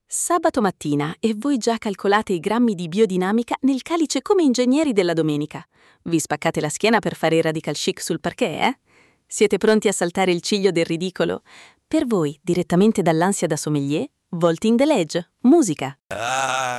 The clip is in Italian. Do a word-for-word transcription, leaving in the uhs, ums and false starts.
Sabato mattina e voi già calcolate i grammi di biodinamica nel calice come ingegneri della domenica. Vi spaccate la schiena per fare il radical chic sul parquet, eh? Siete pronti a saltare il ciglio del ridicolo? Per voi, direttamente dall'ansia da sommelier, Vaulting the Ledge, musica.